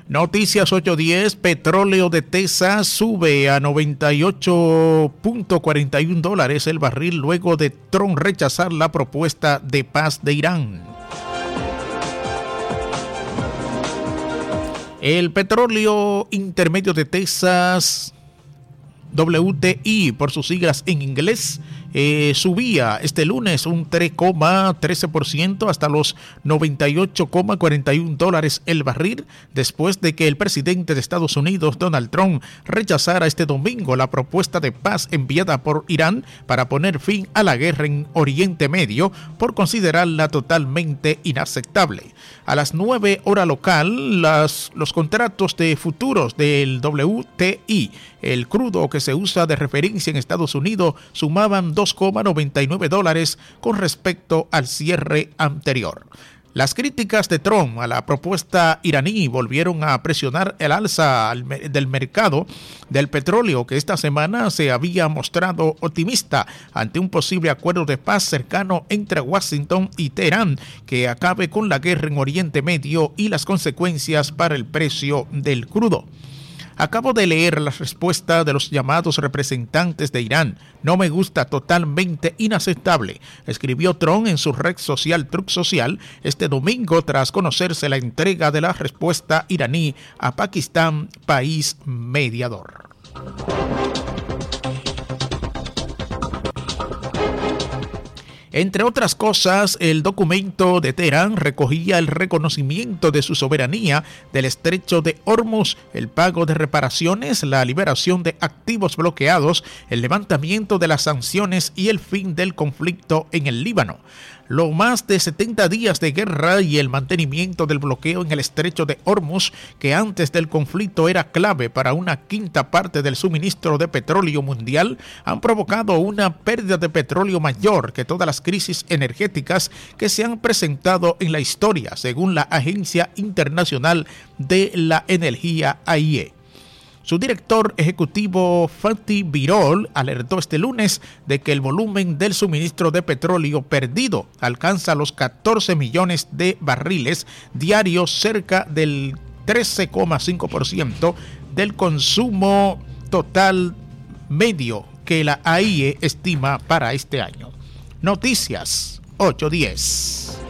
Noticias 810, petróleo de Texas sube a $98.41 el barril luego de Trump rechazar la propuesta de paz de Irán. El petróleo intermedio de Texas, WTI por sus siglas en inglés, subía este lunes un 3,13% hasta los $98,41 el barril, después de que el presidente de Estados Unidos, Donald Trump, rechazara este domingo la propuesta de paz enviada por Irán para poner fin a la guerra en Oriente Medio por considerarla totalmente inaceptable. A las 9 hora local, los contratos de futuros del WTI, el crudo que se usa de referencia en Estados Unidos, sumaban $2,99 con respecto al cierre anterior. Las críticas de Trump a la propuesta iraní volvieron a presionar el alza del mercado del petróleo, que esta semana se había mostrado optimista ante un posible acuerdo de paz cercano entre Washington y Teherán que acabe con la guerra en Oriente Medio y las consecuencias para el precio del crudo. Acabo de leer la respuesta de los llamados representantes de Irán. No me gusta, totalmente inaceptable, escribió Trump en su red social Truth Social este domingo tras conocerse la entrega de la respuesta iraní a Pakistán, país mediador. Entre otras cosas, el documento de Teherán recogía el reconocimiento de su soberanía del estrecho de Hormuz, el pago de reparaciones, la liberación de activos bloqueados, el levantamiento de las sanciones y el fin del conflicto en el Líbano. Los más de 70 días de guerra y el mantenimiento del bloqueo en el estrecho de Hormuz, que antes del conflicto era clave para una quinta parte del suministro de petróleo mundial, han provocado una pérdida de petróleo mayor que todas las crisis energéticas que se han presentado en la historia, según la Agencia Internacional de la Energía AIE. Su director ejecutivo Fatih Birol alertó este lunes de que el volumen del suministro de petróleo perdido alcanza los 14 millones de barriles diarios, cerca del 13,5% del consumo total medio que la AIE estima para este año. Noticias 810.